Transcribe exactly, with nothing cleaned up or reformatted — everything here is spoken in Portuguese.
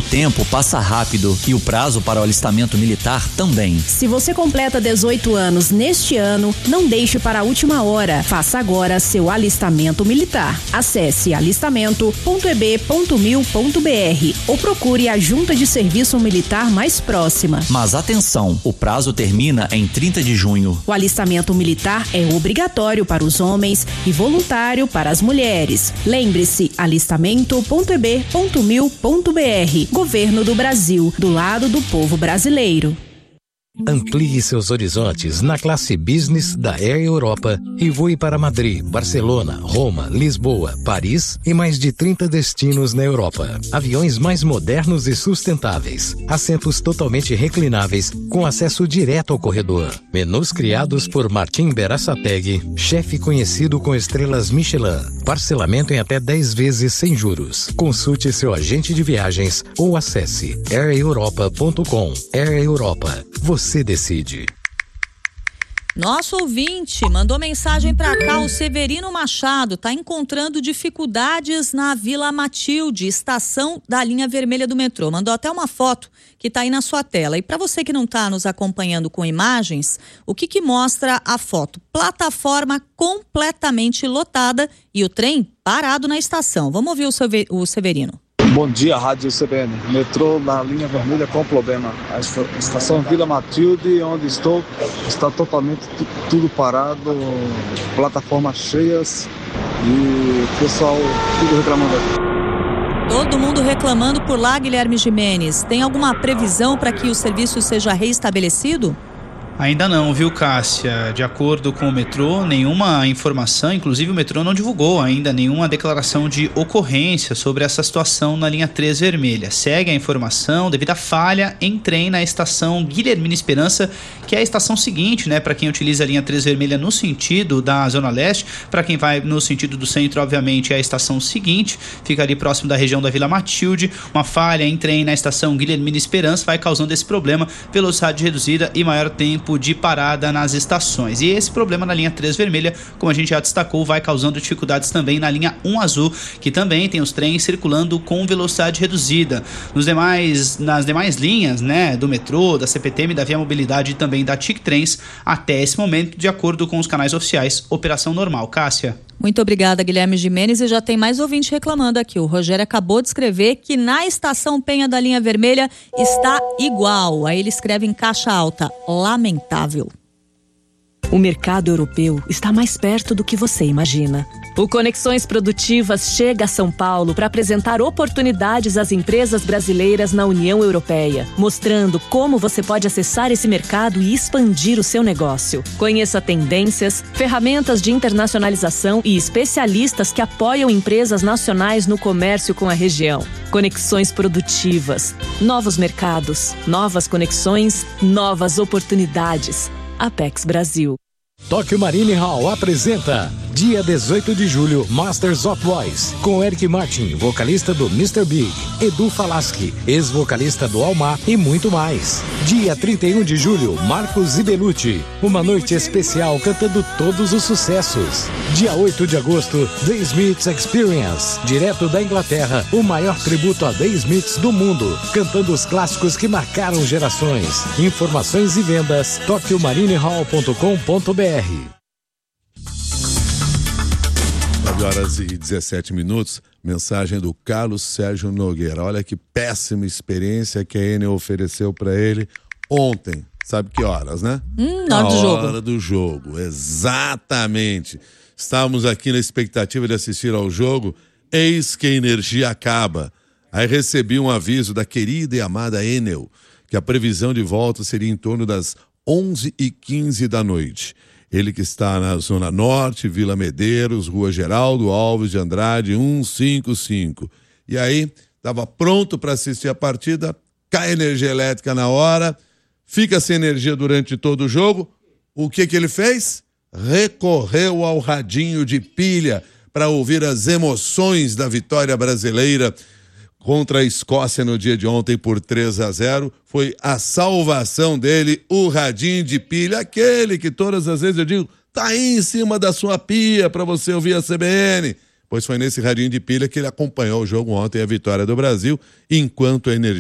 tempo passa rápido e o prazo para o alistamento militar também. Se você completa dezoito anos neste ano, não deixe para a última hora. Faça agora seu alistamento militar. Acesse alistamento ponto e b ponto mil ponto b r ou procure a Junta de Serviço Militar mais próxima. Mas atenção, o prazo termina em trinta de junho. O alistamento militar é obrigatório para os homens e voluntário para as mulheres. Lembre-se, alistamento ponto e b ponto mil ponto b r. Governo do Brasil, do lado do povo brasileiro. Amplie seus horizontes na classe Business da Air Europa e voe para Madrid, Barcelona, Roma, Lisboa, Paris e mais de trinta destinos na Europa. Aviões mais modernos e sustentáveis, assentos totalmente reclináveis com acesso direto ao corredor. Menus criados por Martim Berasategui, chefe conhecido com estrelas Michelin. Parcelamento em até dez vezes sem juros. Consulte seu agente de viagens ou acesse air europa ponto com. Air Europa. Você decide. Nosso ouvinte mandou mensagem para cá, o Severino Machado está encontrando dificuldades na Vila Matilde, estação da linha vermelha do metrô. Mandou até uma foto que está aí na sua tela. E para você que não está nos acompanhando com imagens, o que que mostra a foto? Plataforma completamente lotada e o trem parado na estação. Vamos ouvir o Severino. Bom dia, Rádio C B N. Metrô na linha vermelha com problema. A estação Vila Matilde, onde estou, está totalmente t- tudo parado, plataformas cheias e o pessoal tudo reclamando aqui. Todo mundo reclamando por lá, Guilherme Gimenez. Tem alguma previsão para que o serviço seja reestabelecido? Ainda não, viu, Cássia? De acordo com o metrô, nenhuma informação, inclusive o metrô não divulgou ainda nenhuma declaração de ocorrência sobre essa situação na linha três vermelha. Segue a informação devido à falha em trem na estação Guilhermina Esperança, que é a estação seguinte, né, para quem utiliza a linha três vermelha no sentido da Zona Leste. Para quem vai no sentido do centro, obviamente, é a estação seguinte, fica ali próximo da região da Vila Matilde. Uma falha em trem na estação Guilhermina Esperança vai causando esse problema, velocidade reduzida e maior tempo de parada nas estações. E esse problema na linha três vermelha, como a gente já destacou, vai causando dificuldades também na linha um azul, que também tem os trens circulando com velocidade reduzida. Nos demais, nas demais linhas, né, do metrô, da C P T M, da Via Mobilidade e também da T I C Trens, até esse momento, de acordo com os canais oficiais, operação normal. Cássia. Muito obrigada, Guilherme Gimenez. E já tem mais ouvinte reclamando aqui. O Rogério acabou de escrever que na estação Penha da linha vermelha está igual. Aí ele escreve em caixa alta: lamentável. O mercado europeu está mais perto do que você imagina. O Conexões Produtivas chega a São Paulo para apresentar oportunidades às empresas brasileiras na União Europeia, mostrando como você pode acessar esse mercado e expandir o seu negócio. Conheça tendências, ferramentas de internacionalização e especialistas que apoiam empresas nacionais no comércio com a região. Conexões Produtivas. Novos mercados, novas conexões, novas oportunidades. Apex Brasil. Tokyo Marine Hall apresenta dia dezoito de julho Masters of Voice com Eric Martin, vocalista do mister Big, Edu Falaschi, ex-vocalista do Almar e muito mais. Dia trinta e um de julho Marcos Ibelucci, uma noite especial cantando todos os sucessos. Dia oito de agosto The Smiths Experience, direto da Inglaterra, o maior tributo a The Smiths do mundo, cantando os clássicos que marcaram gerações. Informações e vendas tokyo marine hall ponto com ponto b r. nove horas e dezessete minutos, mensagem do Carlos Sérgio Nogueira. Olha que péssima experiência que a Enel ofereceu para ele ontem. Sabe que horas, né? Hum, na hora do jogo. Na hora do jogo, exatamente. Estávamos aqui na expectativa de assistir ao jogo, eis que a energia acaba. Aí recebi um aviso da querida e amada Enel, que a previsão de volta seria em torno das onze e quinze da noite. Ele que está na Zona Norte, Vila Medeiros, Rua Geraldo Alves de Andrade, cento e cinquenta e cinco. E aí, estava pronto para assistir a partida, cai energia elétrica na hora, fica sem energia durante todo o jogo. O que que ele fez? Recorreu ao radinho de pilha para ouvir as emoções da vitória brasileira contra a Escócia no dia de ontem por três a zero. Foi a salvação dele, o radinho de pilha, aquele que todas as vezes eu digo, tá aí em cima da sua pia para você ouvir a C B N. Pois foi nesse radinho de pilha que ele acompanhou o jogo ontem, a vitória do Brasil, enquanto a energia